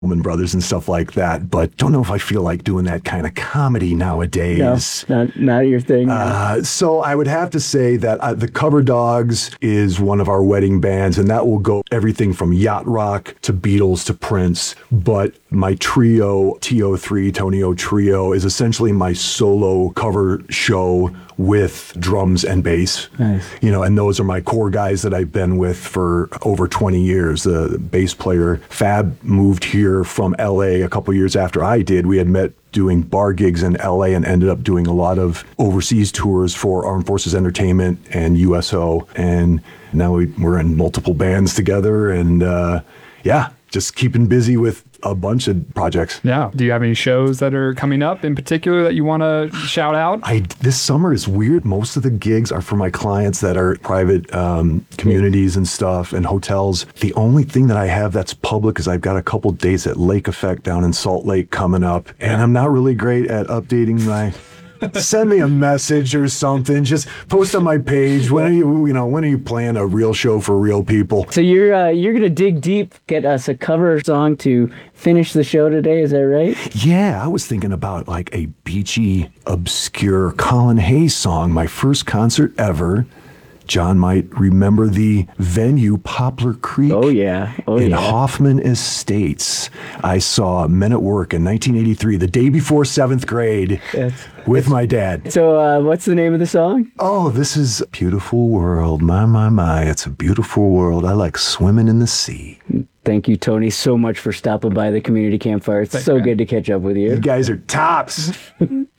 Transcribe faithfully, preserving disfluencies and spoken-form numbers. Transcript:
Allman Brothers and stuff like that, but don't know if I feel like doing that kind of comedy nowadays. No, not, not your thing. Uh, so I would have to say that uh, the Cover Dogs is one of our wedding bands, and that will go everything from yacht rock to Beatles to Prince. But my trio, T O three, Tonio Trio, is essentially my solo cover show with drums and bass. Nice. You know, and those are my core guys that I've been with for over twenty years. The bass player, Fab, moved here from L A a couple years after I did. We had met doing bar gigs in L A and ended up doing a lot of overseas tours for Armed Forces Entertainment and U S O. And now we, we're in multiple bands together, and uh, yeah, just keeping busy with a bunch of projects. Yeah. Do you have any shows that are coming up in particular that you want to shout out? I, this summer is weird. Most of the gigs are for my clients that are private um, communities and stuff and hotels. The only thing that I have that's public is I've got a couple dates at Lake Effect down in Salt Lake coming up. And I'm not really great at updating my... Send me a message or something. Just post on my page. When are you, you know, when are you playing a real show for real people? So you're uh, you're gonna dig deep, get us a cover song to finish the show today. Is that right? Yeah, I was thinking about like a beachy, obscure Colin Hayes song. My first concert ever. John might remember the venue, Poplar Creek. Oh, yeah. Oh, in yeah. Hoffman Estates. I saw Men at Work in nineteen eighty-three, the day before seventh grade, That's, with my dad. So uh, what's the name of the song? Oh, this is a beautiful world. My, my, my. It's a beautiful world. I like swimming in the sea. Thank you, Tony, so much for stopping by the Community Campfire. It's Thanks, so man. good to catch up with you. You guys are tops.